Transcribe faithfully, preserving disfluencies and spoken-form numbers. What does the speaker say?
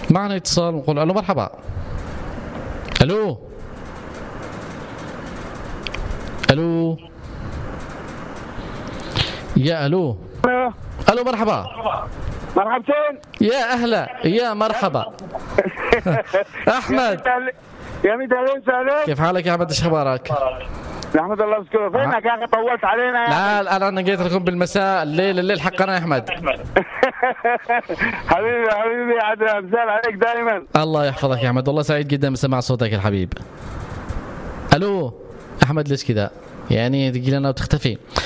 معنا اتصال نقول الو مرحبا. الو الو يا الو الو مرحبا. مرحبتين يا اهلا يا مرحبا. احمد يا ميت اهلين وسهلين. كيف حالك يا احمد؟ ايش اخبارك؟ نحمد الله وشكره. فينك يا اخي؟ طولت علينا يا لا الان انا جيت لكم بالمساء، الليل الليل حقنا يا احمد. حبيبي حبيبي عاد امثال عليك دائما. الله يحفظك يا احمد، والله سعيد جدا بسماع صوتك الحبيب. الو احمد ليش كذا؟ يعني تجي لنا وتختفي.